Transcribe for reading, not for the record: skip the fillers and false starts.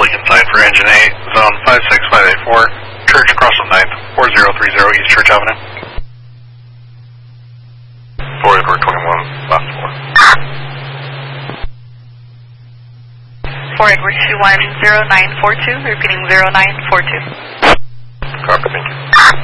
beacon sign for engine 8, zone 56584, Church across from 9th, 4030 East Church Avenue. 48421, last 4. 4810942, repeating 0942. Copy, thank you.